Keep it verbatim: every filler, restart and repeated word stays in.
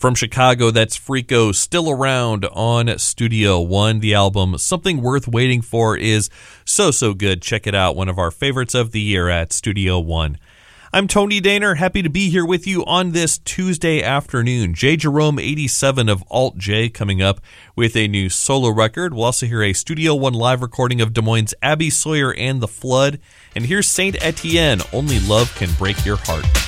From Chicago, that's Freako, Still Around on Studio One. The album Something Worth Waiting For is so, so good. Check it out, one of our favorites of the year at Studio One. I'm Tony Daner, happy to be here with you on this Tuesday afternoon. J. Jerome eighty-seven of Alt J coming up with a new solo record. We'll also hear a Studio One live recording of Des Moines' Abby Sawyer and the Flood. And here's Saint Etienne, Only Love Can Break Your Heart.